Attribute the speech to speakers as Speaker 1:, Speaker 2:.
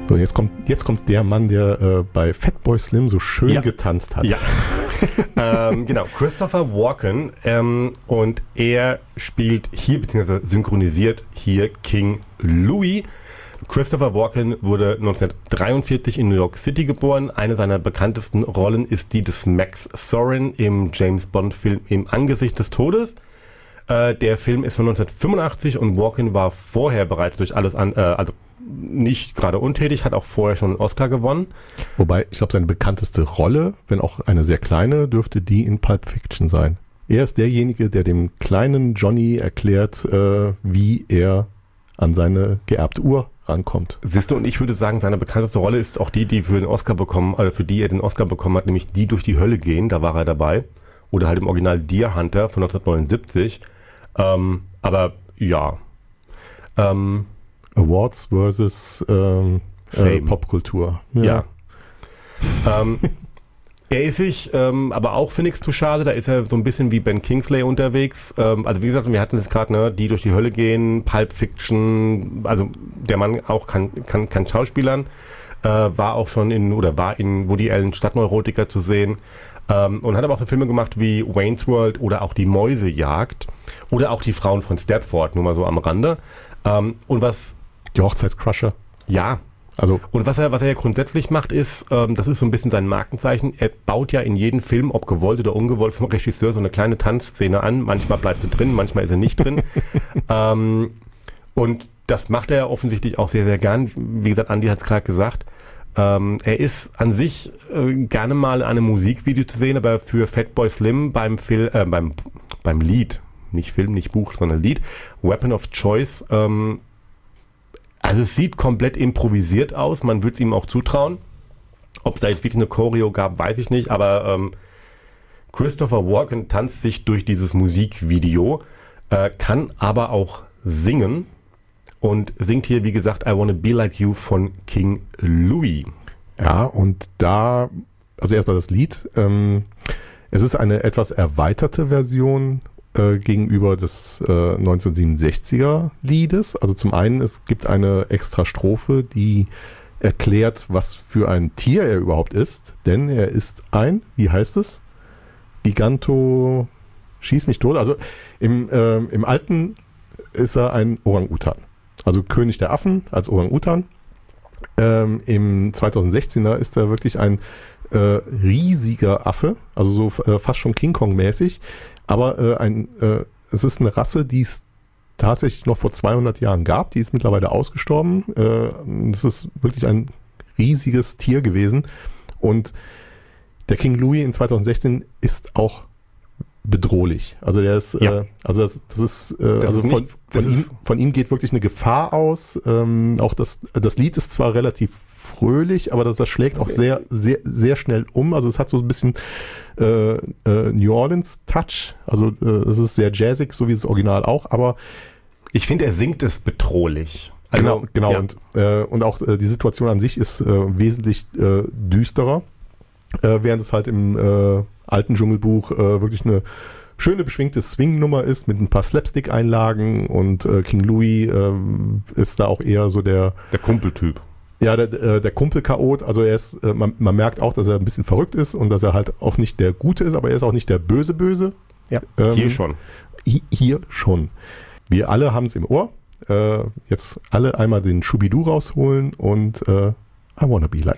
Speaker 1: So, jetzt kommt der Mann, der bei Fatboy Slim so schön getanzt hat.
Speaker 2: Ja. Genau, Christopher Walken, und er spielt hier, beziehungsweise synchronisiert hier King Louis. Christopher Walken wurde 1943 in New York City geboren. Eine seiner bekanntesten Rollen ist die des Max Zorin im James-Bond-Film Im Angesicht des Todes. Der Film ist von 1985 und Walken war vorher bereits durch alles also nicht gerade untätig, hat auch vorher schon einen Oscar gewonnen.
Speaker 1: Wobei, ich glaube, seine bekannteste Rolle, wenn auch eine sehr kleine, dürfte die in Pulp Fiction sein. Er ist derjenige, der dem kleinen Johnny erklärt, wie er an seine geerbte Uhr rankommt.
Speaker 2: Siehst du, und ich würde sagen, seine bekannteste Rolle ist auch die für den Oscar bekommen, für die er den Oscar bekommen hat, nämlich Die durch die Hölle gehen, da war er dabei. Oder halt im Original Deer Hunter von 1979. Aber ja.
Speaker 1: Awards versus Popkultur.
Speaker 2: Ja. Er ist sich aber auch für nichts zu schade. Da ist er so ein bisschen wie Ben Kingsley unterwegs. Also wie gesagt, wir hatten es gerade, ne, Die durch die Hölle gehen, Pulp Fiction. Also der Mann auch kann Schauspielern. War auch schon war in Woody Allen Stadtneurotiker zu sehen. Und hat aber auch so Filme gemacht wie Wayne's World oder auch Die Mäusejagd oder auch Die Frauen von Stepford, nur mal so am Rande. Und was...
Speaker 1: Die Hochzeitscrusher.
Speaker 2: Ja. Also, und was er ja grundsätzlich macht, ist, das ist so ein bisschen sein Markenzeichen, er baut ja in jedem Film, ob gewollt oder ungewollt vom Regisseur, so eine kleine Tanzszene an. Manchmal bleibt sie drin, manchmal ist sie nicht drin. Und das macht er offensichtlich auch sehr, sehr gern. Wie gesagt, Andi hat es gerade gesagt. Er ist an sich gerne mal in einem Musikvideo zu sehen, aber für Fatboy Slim beim Lied, nicht Film, nicht Buch, sondern Lied, Weapon of Choice, also es sieht komplett improvisiert aus, man würde es ihm auch zutrauen. Ob es da jetzt wirklich eine Choreo gab, weiß ich nicht, aber Christopher Walken tanzt sich durch dieses Musikvideo, kann aber auch singen und singt hier, wie gesagt, I Wanna Be Like You von King Louis.
Speaker 1: Ja, und da, also erstmal das Lied, es ist eine etwas erweiterte Version gegenüber des 1967er Liedes. Also zum einen, es gibt eine extra Strophe, die erklärt, was für ein Tier er überhaupt ist. Denn er ist wie heißt es? Giganto, schieß mich tot. Also im Alten ist er ein Orang-Utan. Also König der Affen als Orang-Utan. Im 2016er ist er wirklich ein riesiger Affe, also so fast schon King Kong-mäßig. Aber es ist eine Rasse, die es tatsächlich noch vor 200 Jahren gab. Die ist mittlerweile ausgestorben. Das ist wirklich ein riesiges Tier gewesen. Und der King Louis in 2016 ist auch bedrohlich. Also der ist, von ihm geht wirklich eine Gefahr aus. Auch das Lied ist zwar relativ fröhlich, aber das schlägt auch sehr, sehr, sehr schnell um. Also es hat so ein bisschen New Orleans Touch. Also es ist sehr jazzig, so wie das Original auch, aber
Speaker 2: ich finde, er singt es bedrohlich.
Speaker 1: Also, genau. Ja. Und auch die Situation an sich ist wesentlich düsterer, während es halt im alten Dschungelbuch wirklich eine schöne beschwingte Swing-Nummer ist mit ein paar Slapstick-Einlagen und King Louis ist da auch eher so der
Speaker 2: Kumpeltyp.
Speaker 1: Ja, der Kumpel-Chaot, also er ist, man merkt auch, dass er ein bisschen verrückt ist und dass er halt auch nicht der Gute ist, aber er ist auch nicht der Böse.
Speaker 2: Ja, hier schon.
Speaker 1: Hier schon. Wir alle haben es im Ohr. Jetzt alle einmal den Schubidu rausholen und I wanna be like